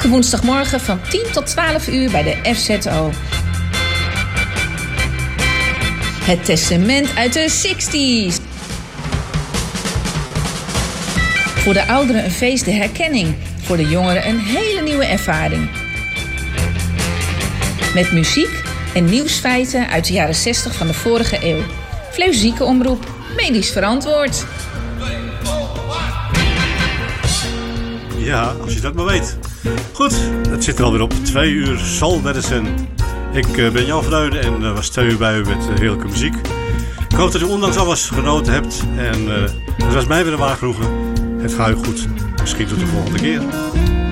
Elke woensdagmorgen van 10 tot 12 uur bij de FZO. Het testament uit de 60s. Voor de ouderen een feest de herkenning. Voor de jongeren een hele nieuwe ervaring. Met muziek en nieuwsfeiten uit de jaren 60 van de vorige eeuw. Fleus Ziekenomroep, medisch verantwoord. Ja, als je dat maar weet. Goed, het zit er alweer op. 2 uur Soul Medicine. Ik ben Jan Vreuden en was 2 uur bij u met heerlijke muziek. Ik hoop dat u ondanks alles genoten hebt. En het was mij weer een waar genoegen. Het gaat u goed. Misschien tot de volgende keer.